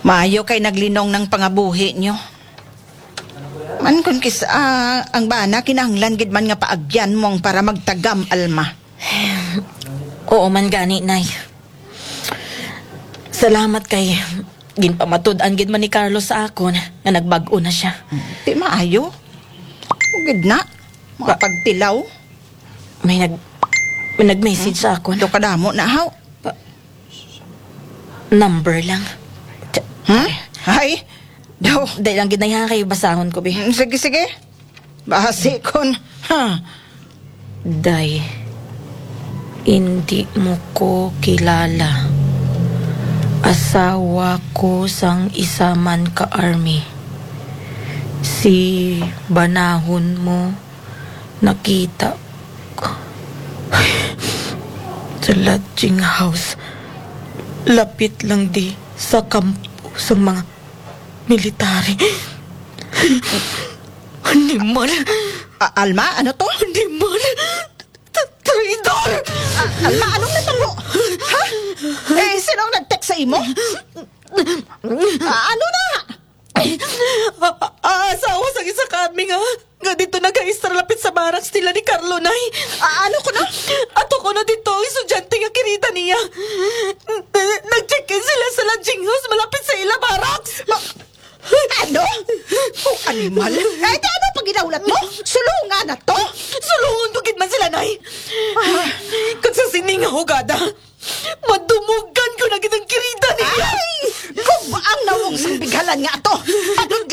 Maayo kay naglinong ng pangabuhi nyo. Man kun kis ang bana kinahanglan gid man nga paagyan mong para magtagam alma. Oo man gani, Nay. Salamat kay ginpamatud-an gid man ni Carlos sa akon nga nagbag-o na siya. Di maayo. Ugid na. Makapagtilaw. May nag-message sa akon. Do kadamo na haw. Number lang. Hay. Daw. Dahil lang gid na kayo basahon ko, be. Sige, sige. Bahasi kon. Ha. Day, hindi mo ko kilala. Asawa ko sang isa man ka-army. Si banahon mo nakita ko sa lodging house. Lapit lang di sa kampo sa mga military. Animal. Alma, ano to? Animal. Traidor. Alma, anong natamo? Ha? Sinong nag-text sa imo? Ano na? Asawa sa isa kami nga dito nag-aistra lapit sa barracks nila ni Carlo, Nay. Ano ko na? Ato ko na dito ang estudyante nga kirita niya. Nag-check-in sila sa lodging house malapit sa ila barracks. Ano? Oh, animal. Ano pag ginaulat mo? Sulungan na to? Sulungan bukid man sila, Nay. Kung sa sining nga hugada, madumugan ko na kitang kirita niya. Ay! Kung ang nawong sang bighalan nga to, pagod